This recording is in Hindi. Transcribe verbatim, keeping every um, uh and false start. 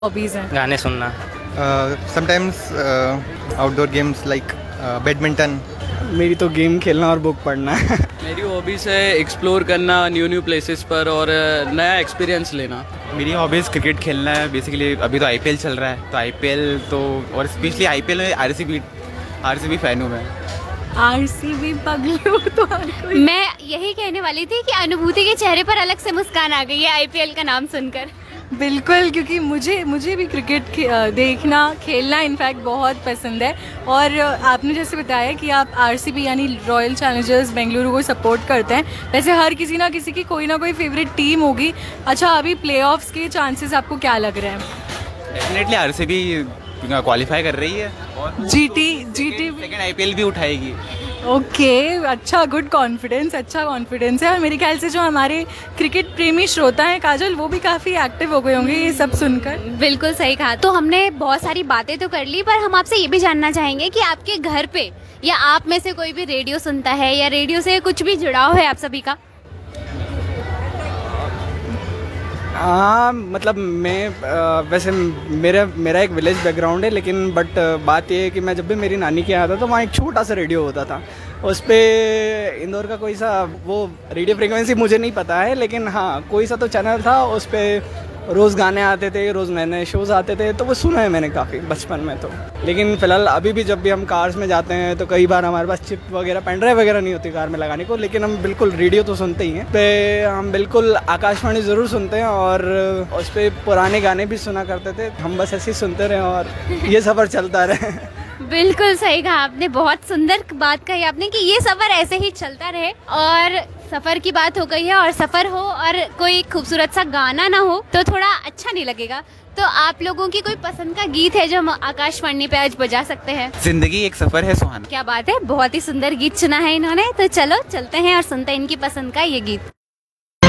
हॉबीज हैं? गाने सुनना, sometimes outdoor games like badminton. मेरी तो गेम खेलना और बुक पढ़ना है। मेरी हॉबीज़ है एक्सप्लोर करना न्यू न्यू प्लेसेस पर और नया एक्सपीरियंस लेना। मेरी हॉबीज़ क्रिकेट खेलना है बेसिकली। अभी तो आईपीएल चल रहा है तो आईपीएल तो और स्पेशली आईपीएल में आरसीबी आरसीबी फैन हूँ मैं। आरसीबी पगलू तो हर कोई। मैं यही कहने वाली थी कि अनुभूति के चेहरे पर अलग से मुस्कान आ गई है आईपीएल का नाम सुनकर। बिल्कुल, क्योंकि मुझे मुझे भी क्रिकेट खे, देखना खेलना इनफैक्ट बहुत पसंद है। और आपने जैसे बताया कि आप आरसीबी यानी रॉयल चैलेंजर्स बेंगलुरु को सपोर्ट करते हैं। वैसे हर किसी ना किसी की कोई ना कोई फेवरेट टीम होगी। अच्छा, अभी प्लेऑफ्स के चांसेस आपको क्या लग रहे हैं? डेफिनेटली आरसीबी क्वालिफाई कर रही है और जीटी जीटी सेकंड आईपीएल भी उठाएगी। ओके, अच्छा, गुड कॉन्फिडेंस, अच्छा कॉन्फिडेंस है। और मेरे ख्याल से जो हमारे क्रिकेट प्रेमी श्रोता हैं काजल, वो भी काफ़ी एक्टिव हो गए होंगे ये सब सुनकर। बिल्कुल सही कहा। तो हमने बहुत सारी बातें तो कर ली, पर हम आपसे ये भी जानना चाहेंगे कि आपके घर पे या आप में से कोई भी रेडियो सुनता है या रेडियो से कुछ भी जुड़ाव है आप सभी का? हाँ, मतलब मैं आ, वैसे मेरा मेरा एक विलेज बैकग्राउंड है, लेकिन बट बात ये है कि मैं जब भी मेरी नानी के यहाँ आता तो वहाँ एक छोटा सा रेडियो होता था। उस पर इंदौर का कोई सा वो रेडियो फ्रिक्वेंसी मुझे नहीं पता है, लेकिन हाँ कोई सा तो चैनल था, उस पर रोज़ गाने आते थे, रोज़ नए नए शोज़ आते थे, तो वो सुना है मैंने काफ़ी बचपन में तो। लेकिन फ़िलहाल अभी भी जब भी हम कार्स में जाते हैं तो कई बार हमारे पास चिप वगैरह पेन ड्राइव वगैरह नहीं होती कार में लगाने को, लेकिन हम बिल्कुल रेडियो तो सुनते ही हैं। पे हम बिल्कुल आकाशवाणी ज़रूर सुनते हैं और उस पर पुराने गाने भी सुना करते थे। हम बस ऐसे ही सुनते रहें और ये सफ़र चलता रहे। बिल्कुल सही कहा आपने, बहुत सुंदर बात कही आपने कि ये सफ़र ऐसे ही चलता रहे। और सफ़र की बात हो गई है, और सफ़र हो और कोई खूबसूरत सा गाना ना हो तो थोड़ा अच्छा नहीं लगेगा। तो आप लोगों की कोई पसंद का गीत है जो हम आकाशवाणी पे आज बजा सकते हैं? जिंदगी एक सफर है सुहाना। क्या बात है, बहुत ही सुंदर गीत चुना है इन्होंने। तो चलो चलते हैं और सुनते हैं इनकी पसंद का ये गीत।